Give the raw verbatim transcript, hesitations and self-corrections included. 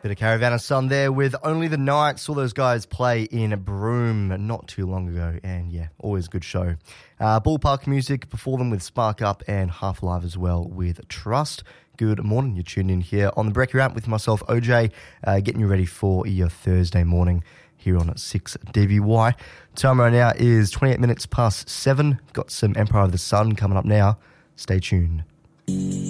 Bit of Caravan of Sun there with Only the Night. Saw those guys play in Broome not too long ago, and yeah, always a good show. Uh, Ballpark Music before them with Spark Up, and Half Alive as well with Trust. Good morning, you're tuned in here on the Breaker Amp with myself, O J, uh, getting you ready for your Thursday morning here on six D V Y. Time right now is twenty-eight minutes past seven. Got some Empire of the Sun coming up now. Stay tuned.